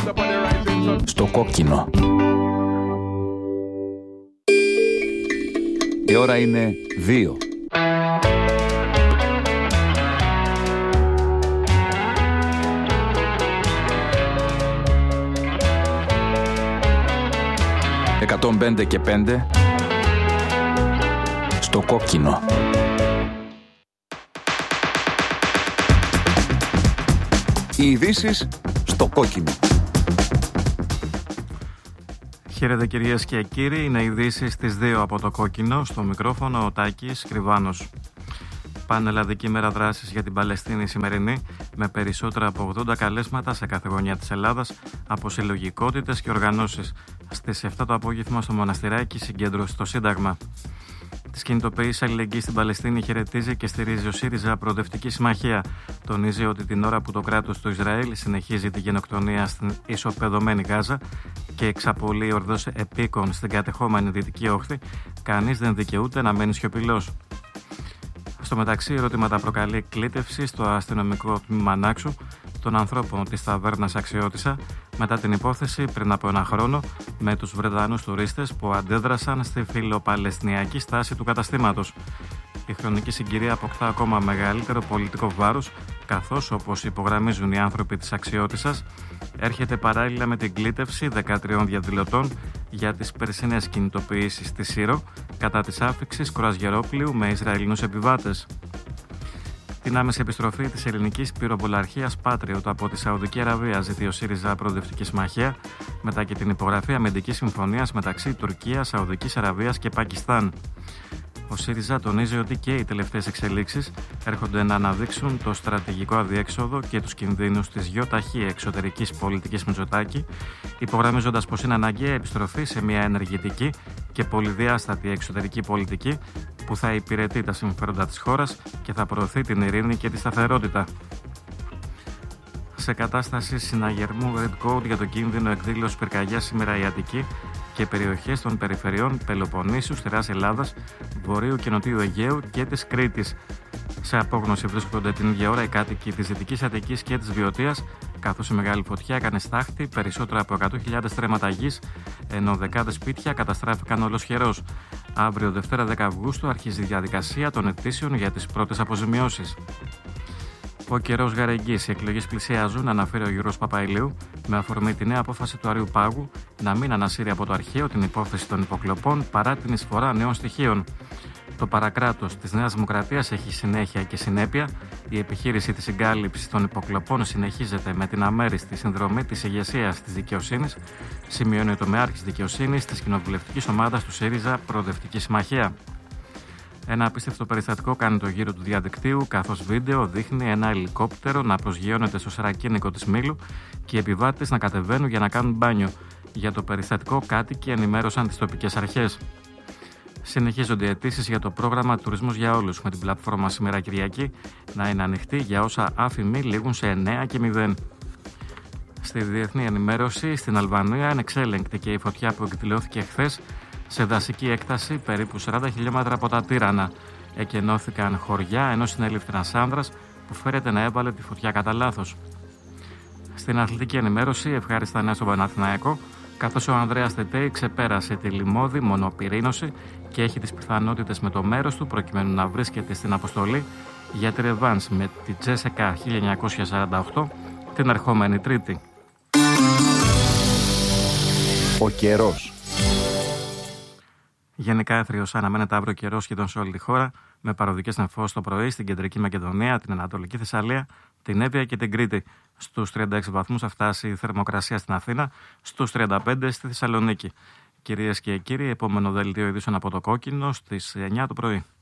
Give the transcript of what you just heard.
Στο κόκκινο. Η ώρα είναι 2. «105 και 5» στο κόκκινο. Οι ειδήσεις στο κόκκινο. Χαίρετε κυρίες και κύριοι, είναι ειδήσεις στις 2 από το κόκκινο. Στο μικρόφωνο ο Τάκης Κρυβάνος. Πανελλαδική μέρα δράσης για την Παλαιστίνη σημερινή, με περισσότερα από 80 καλέσματα σε κάθε γωνιά της Ελλάδας από συλλογικότητες και οργανώσεις. Στις 7 το απόγευμα στο Μοναστηράκι συγκέντρωση στο Σύνταγμα. Τις κινητοποιήσεις αλληλεγγύης στην Παλαιστίνη χαιρετίζει και στηρίζει ο ΣΥΡΙΖΑ Προοδευτική Συμμαχία. Τονίζει ότι την ώρα που το κράτος του Ισραήλ συνεχίζει τη γενοκτονία στην ισοπεδωμένη Γάζα και εξαπολύει ορδός επίκων στην κατεχόμενη Δυτική Όχθη, κανείς δεν δικαιούται να μένει σιωπηλός. Στο μεταξύ, ερωτήματα προκαλεί κλήτευση στο αστυνομικό τμήμα Νάξου των ανθρώπων της ταβέρνας Αξιώτισσα μετά την υπόθεση πριν από ένα χρόνο με τους Βρετανούς τουρίστες που αντέδρασαν στη φιλοπαλαιστινιακή στάση του καταστήματος. Η χρονική συγκυρία αποκτά ακόμα μεγαλύτερο πολιτικό βάρος, καθώς, όπως υπογραμμίζουν οι άνθρωποι της Αξιώτισσας, έρχεται παράλληλα με την κλήτευση 13 διαδηλωτών για τις περσινές κινητοποιήσεις στη Σύρο κατά της άφιξης κρουαζιερόπλοιου με Ισραηλινούς επιβάτες. Την άμεση επιστροφή της ελληνικής πυροβολαρχίας Patriot από τη Σαουδική Αραβία ζητεί ο ΣΥΡΙΖΑ Προοδευτική Συμμαχία μετά και την υπογραφή αμυντικής συμφωνίας μεταξύ Τουρκίας, Σαουδικής Αραβίας και Πακιστάν. Ο ΣΥΡΙΖΑ τονίζει ότι και οι τελευταίες εξελίξεις έρχονται να αναδείξουν το στρατηγικό αδιέξοδο και τους κινδύνους της γιοταχή εξωτερικής πολιτικής Μητσοτάκη, υπογραμμίζοντας πως είναι αναγκαία επιστροφή σε μια ενεργητική και πολυδιάστατη εξωτερική πολιτική που θα υπηρετεί τα συμφέροντα της χώρας και θα προωθεί την ειρήνη και τη σταθερότητα. Σε κατάσταση συναγερμού Red Code για το κίνδυνο εκδήλωση πυρκαγιάς σήμερα η Αττική και περιοχές των περιφερειών Πελοποννήσου, Στερεάς Ελλάδας, Βορείου και Νοτιού Αιγαίου και της Κρήτης. Σε απόγνωση βρίσκονται την ίδια ώρα οι κάτοικοι της Δυτικής Αττικής και της Βιωτίας, καθώς η μεγάλη φωτιά έκανε στάχτη περισσότερα από 100.000 στρέμματα γης, ενώ δεκάδες σπίτια καταστράφηκαν ολοσχερώς. Αύριο, Δευτέρα 10 Αυγούστου, αρχίζει η διαδικασία των αιτήσεων για τις πρώτες αποζημιώσεις. Ο καιρός γαρεγγής, οι εκλογές πλησιάζουν, αναφέρει ο Γιώργος Παπαϊλίου, με αφορμή τη νέα απόφαση του Αρείου Πάγου να μην ανασύρει από το αρχαίο την υπόθεση των υποκλοπών παρά την εισφορά νέων στοιχείων. Το παρακράτος της Νέας Δημοκρατίας έχει συνέχεια και συνέπεια. Η επιχείρηση της συγκάλυψης των υποκλοπών συνεχίζεται με την αμέριστη συνδρομή της ηγεσίας της δικαιοσύνης, σημειώνει ο τομεάρχης δικαιοσύνης της κοινοβουλευτικής ομάδας του ΣΥΡΙΖΑ Προοδευτική Συμμαχία. Ένα απίστευτο περιστατικό κάνει το γύρο του διαδικτύου, καθώς βίντεο δείχνει ένα ελικόπτερο να προσγειώνεται στο σαρακίνικο της Μήλου και οι επιβάτες να κατεβαίνουν για να κάνουν μπάνιο. Για το περιστατικό, κάτοικοι ενημέρωσαν τις τοπικές αρχές. Συνεχίζονται οι αιτήσεις για το πρόγραμμα Τουρισμός για Όλους, με την πλατφόρμα σήμερα Κυριακή να είναι ανοιχτή για όσα άφημοι λήγουν σε 9 και 0. Στη διεθνή ενημέρωση, στην Αλβανία είναι εξέλεγκτη και η φωτιά που εκδηλώθηκε χθες σε δασική έκταση περίπου 40 χιλιόμετρα από τα Τύρανα. Εκενώθηκαν χωριά, ενώ συνέληφθη ένας άνδρας που φέρεται να έβαλε τη φωτιά κατά λάθος. Στην αθλητική ενημέρωση, ευχάριστα νέα στον Παναθηναϊκό, καθώς ο Ανδρέας Τετέι ξεπέρασε τη λιμώδη μονοπυρήνωση και έχει τις πιθανότητες με το μέρος του προκειμένου να βρίσκεται στην αποστολή για τη ρεβάνς με τη Τζέσεκα 1948 την ερχόμενη Τρίτη. Ο καιρός. Γενικά έθριος αναμένεται αύριο καιρός σχεδόν σε όλη τη χώρα, με παροδικές νεφώσεις το πρωί στην κεντρική Μακεδονία, την Ανατολική Θεσσαλία, την Εύβοια και την Κρήτη. Στους 36 βαθμούς θα φτάσει η θερμοκρασία στην Αθήνα, στους 35 στη Θεσσαλονίκη. Κυρίες και κύριοι, επόμενο δελτίο ειδήσεων από το κόκκινο στις 9 το πρωί.